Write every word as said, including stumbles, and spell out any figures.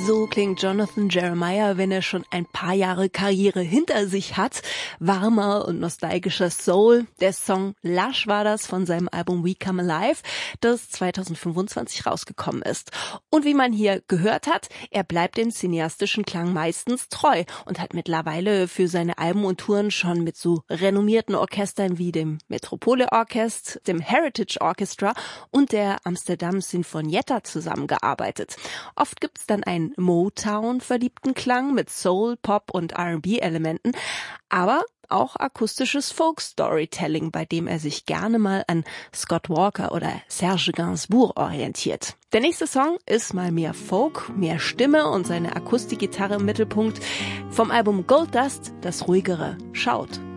So klingt Jonathan Jeremiah, wenn er schon ein paar Jahre Karriere hinter sich hat. Warmer und nostalgischer Soul. Der Song Lush war das von seinem Album We Come Alive, das zwanzig fünfundzwanzig rausgekommen ist. Und wie man hier gehört hat, er bleibt dem cineastischen Klang meistens treu und hat mittlerweile für seine Alben und Touren schon mit so renommierten Orchestern wie dem Metropole Orchestra, dem Heritage Orchestra und der Amsterdam Sinfonietta zusammengearbeitet. Oft gibt's dann einen Motown-verliebten Klang mit Soul, Pop und R and B-Elementen, aber auch akustisches Folk-Storytelling, bei dem er sich gerne mal an Scott Walker oder Serge Gainsbourg orientiert. Der nächste Song ist mal mehr Folk, mehr Stimme und seine Akustikgitarre im Mittelpunkt. Vom Album Gold Dust das ruhigere Shout.